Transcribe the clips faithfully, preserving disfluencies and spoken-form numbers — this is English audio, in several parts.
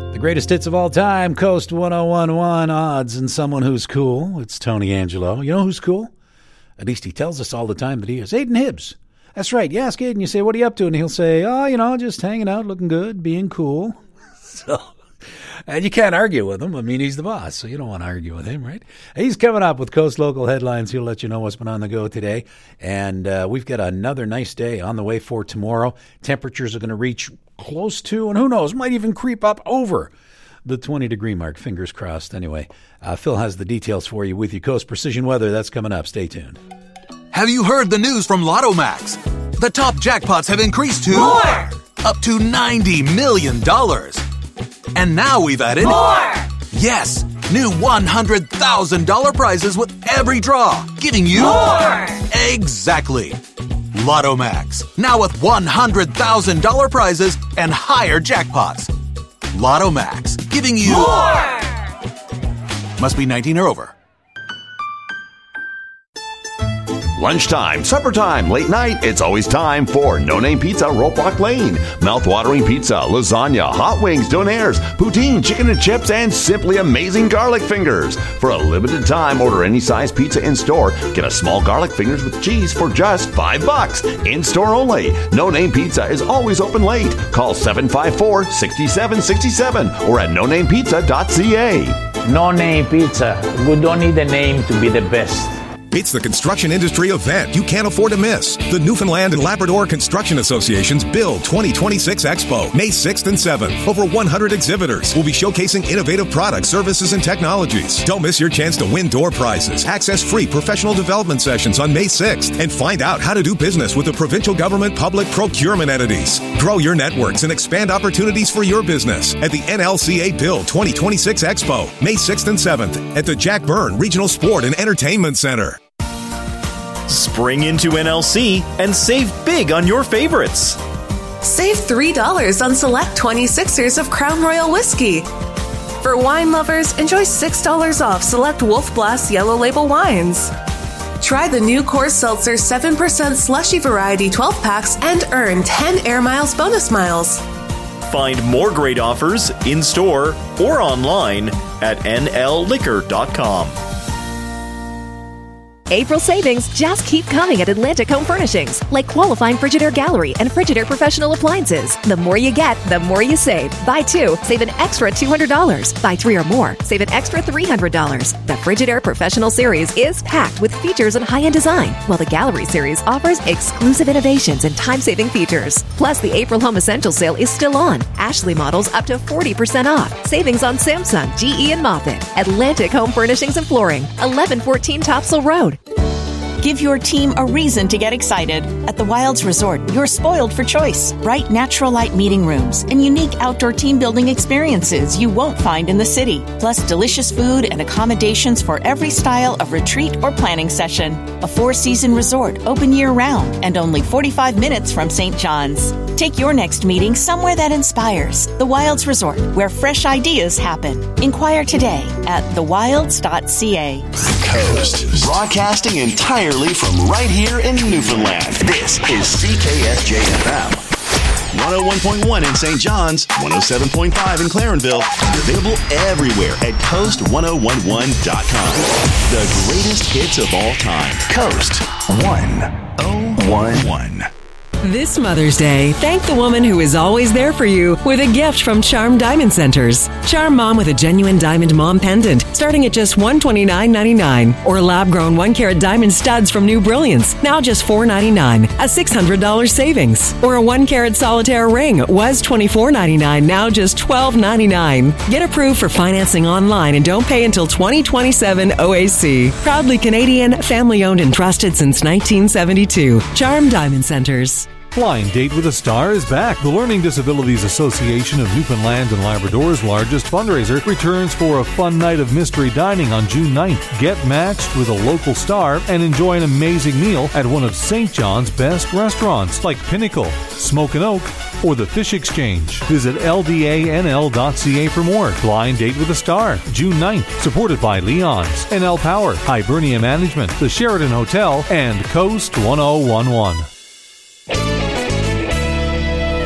The greatest hits of all time, Coast one oh one point one, odds and someone who's cool. It's Tony Angelo. You know who's cool? At least he tells us all the time that he is. Aiden Hibbs. That's right. You ask Aiden, you say, what are you up to? And he'll say, oh, you know, just hanging out, looking good, being cool. So, and you can't argue with him. I mean, he's the boss, so you don't want to argue with him, right? He's coming up with Coast Local Headlines. He'll let you know what's been on the go today. And uh, we've got another nice day on the way for tomorrow. Temperatures are going to reach close to, and who knows, might even creep up over the twenty-degree mark. Fingers crossed. Anyway, uh, Phil has the details for you with your Coast Precision Weather. That's coming up. Stay tuned. Have you heard the news from Lotto Max? The top jackpots have increased to more! Up to ninety million dollars. And now we've added more! Yes, new one hundred thousand dollars prizes with every draw, giving you more! Exactly. Lotto Max, now with one hundred thousand dollars prizes and higher jackpots. Lotto Max, giving you more! Must be nineteen or over. Lunchtime, supper time, late night, it's always time for No Name Pizza, Ropelock Lane. Mouth-watering pizza, lasagna, hot wings, donaires, poutine, chicken and chips, and simply amazing garlic fingers. For a limited time, order any size pizza in-store. Get a small garlic fingers with cheese for just five bucks. In-store only. No Name Pizza is always open late. Call seven five four, six seven six seven or at no name pizza dot c a. No Name Pizza. We don't need a name to be the best. It's the construction industry event you can't afford to miss. The Newfoundland and Labrador Construction Association's Build twenty twenty-six Expo, May sixth and seventh. Over one hundred exhibitors will be showcasing innovative products, services, and technologies. Don't miss your chance to win door prizes. Access free professional development sessions on May sixth and find out how to do business with the provincial government public procurement entities. Grow your networks and expand opportunities for your business at the N L C A Build twenty twenty-six Expo, May sixth and seventh at the Jack Byrne Regional Sport and Entertainment Center. Spring into N L C and save big on your favorites. Save three dollars on select twenty-sixers of Crown Royal Whiskey. For wine lovers, enjoy six dollars off select Wolf Blass Yellow Label wines. Try the new Coors Seltzer seven percent slushy variety twelve packs and earn ten Air Miles bonus miles. Find more great offers in-store or online at N L liquor dot com. April savings just keep coming at Atlantic Home Furnishings, like qualifying Frigidaire Gallery and Frigidaire Professional Appliances. The more you get, the more you save. Buy two, save an extra two hundred dollars. Buy three or more, save an extra three hundred dollars. The Frigidaire Professional Series is packed with features and high-end design, while the Gallery Series offers exclusive innovations and time-saving features. Plus, the April Home Essentials sale is still on. Ashley models up to forty percent off. Savings on Samsung, G E, and Moffett. Atlantic Home Furnishings and Flooring, eleven fourteen Topsail Road. Give your team a reason to get excited. At the Wilds Resort, you're spoiled for choice. Bright natural light meeting rooms and unique outdoor team building experiences you won't find in the city. Plus delicious food and accommodations for every style of retreat or planning session. A four-season resort open year-round and only forty-five minutes from Saint John's. Take your next meeting somewhere that inspires. The Wilds Resort, where fresh ideas happen. Inquire today at the wilds dot c a. Coast, broadcasting entirely from right here in Newfoundland. This is C K S J F M. one oh one point one in Saint John's, one oh seven point five in Clarenville. Available everywhere at coast one oh one one dot com. The greatest hits of all time. Coast one oh one one. This Mother's Day, thank the woman who is always there for you with a gift from Charm Diamond Centers. Charm Mom with a genuine diamond mom pendant starting at just one hundred twenty-nine ninety-nine, or lab-grown one-carat diamond studs from New Brilliance, now just four hundred ninety-nine dollars, a six hundred dollars savings. Or a one-carat solitaire ring was twenty-four ninety-nine, now just twelve ninety-nine. Get approved for financing online and don't pay until twenty twenty-seven O A C. Proudly Canadian, family-owned and trusted since nineteen seventy-two. Charm Diamond Centers. Blind Date with a Star is back. The Learning Disabilities Association of Newfoundland and Labrador's largest fundraiser returns for a fun night of mystery dining on June ninth. Get matched with a local star and enjoy an amazing meal at one of Saint John's best restaurants like Pinnacle, Smoke and Oak, or the Fish Exchange. Visit L D A N L dot c a for more. Blind Date with a Star, June ninth, supported by Leon's, N L Power, Hibernia Management, the Sheraton Hotel, and Coast one oh one one.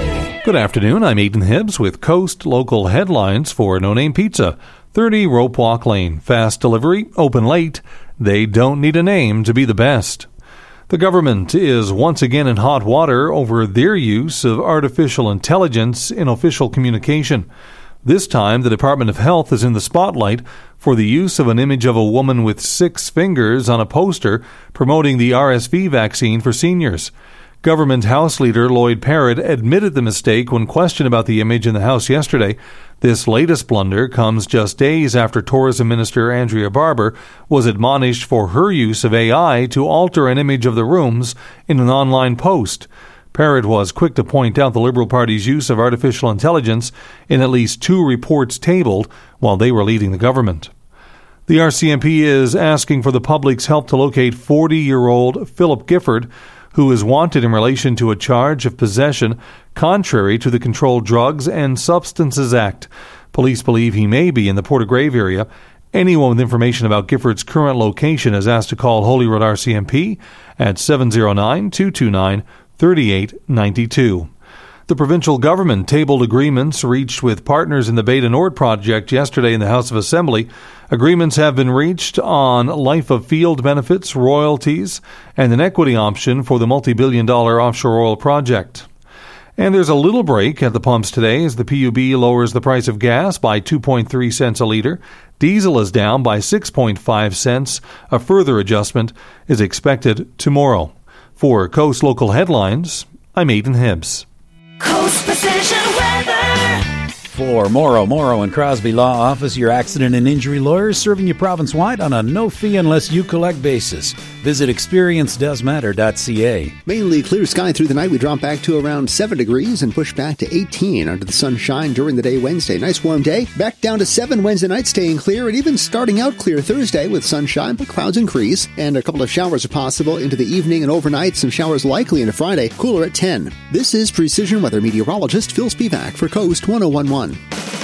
Good afternoon, I'm Aidan Hibbs with Coast Local Headlines for No Name Pizza. thirty Rope Walk Lane. Fast delivery, open late. They don't need a name to be the best. The government is once again in hot water over their use of artificial intelligence in official communication. This time, the Department of Health is in the spotlight for the use of an image of a woman with six fingers on a poster promoting the R S V vaccine for seniors. Government House Leader Lloyd Parrott admitted the mistake when questioned about the image in the House yesterday. This latest blunder comes just days after Tourism Minister Andrea Barber was admonished for her use of A I to alter an image of the rooms in an online post. Parrott was quick to point out the Liberal Party's use of artificial intelligence in at least two reports tabled while they were leading the government. The R C M P is asking for the public's help to locate forty-year-old Philip Gifford, who is wanted in relation to a charge of possession contrary to the Controlled Drugs and Substances Act. Police believe he may be in the Portagrave area. Anyone with information about Gifford's current location is asked to call Holyrood R C M P at seven oh nine, two two nine, three eight nine two. The provincial government tabled agreements reached with partners in the Bay du Nord project yesterday in the House of Assembly. Agreements have been reached on life of field benefits, royalties, and an equity option for the multi-billion dollar offshore oil project. And there's a little break at the pumps today as the P U B lowers the price of gas by two point three cents a litre. Diesel is down by six point five cents. A further adjustment is expected tomorrow. For Coast Local Headlines, I'm Aidan Hibbs. Coast Precision Weather. For Morrow, Morrow and Crosby Law Office, your accident and injury lawyers, serving you province-wide on a no-fee unless you collect basis. Visit experience does matter dot c a. Mainly clear sky through the night. We drop back to around seven degrees and push back to eighteen under the sunshine during the day Wednesday. Nice warm day. Back down to seven Wednesday night, staying clear, and even starting out clear Thursday with sunshine, but clouds increase, and a couple of showers are possible into the evening and overnight. Some showers likely into Friday, cooler at ten. This is Precision Weather meteorologist Phil Spivak for Coast one oh one one.